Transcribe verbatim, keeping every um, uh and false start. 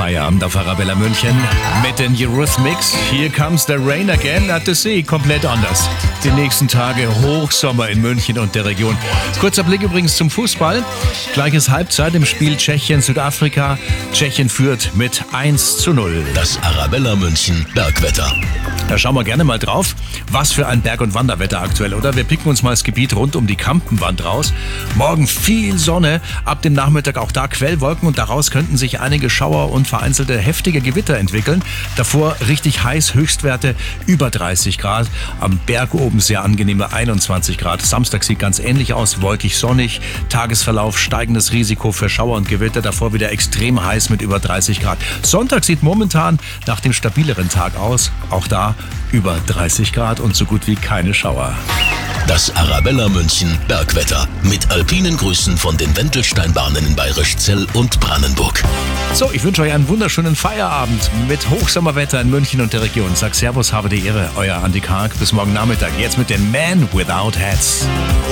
Feierabend auf Arabella München mit den Eurythmics. Here comes the rain again at the sea. Komplett anders. Die nächsten Tage Hochsommer in München und der Region. Kurzer Blick übrigens zum Fußball. Gleiches Halbzeit im Spiel Tschechien-Südafrika. Tschechien führt mit eins zu null. Das Arabella München Bergwetter. Da schauen wir gerne mal drauf. Was für ein Berg- und Wanderwetter aktuell, oder? Wir picken uns mal das Gebiet rund um die Kampenwand raus. Morgen viel Sonne, ab dem Nachmittag auch da Quellwolken und daraus könnten sich einige Schauer und vereinzelte heftige Gewitter entwickeln. Davor richtig heiß, Höchstwerte über dreißig Grad. Am Berg oben sehr angenehme einundzwanzig Grad. Samstag sieht ganz ähnlich aus, wolkig, sonnig. Tagesverlauf, steigendes Risiko für Schauer und Gewitter. Davor wieder extrem heiß mit über dreißig Grad. Sonntag sieht momentan nach dem stabileren Tag aus. Auch da über dreißig Grad und so gut wie keine Schauer. Das Arabella München Bergwetter mit alpinen Grüßen von den Wendelsteinbahnen in Bayrischzell und Brandenburg. So, ich wünsche euch einen wunderschönen Feierabend mit Hochsommerwetter in München und der Region. Sag Servus, habe die Ehre, euer Andi Karg. Bis morgen Nachmittag. Jetzt mit den Men Without Hats.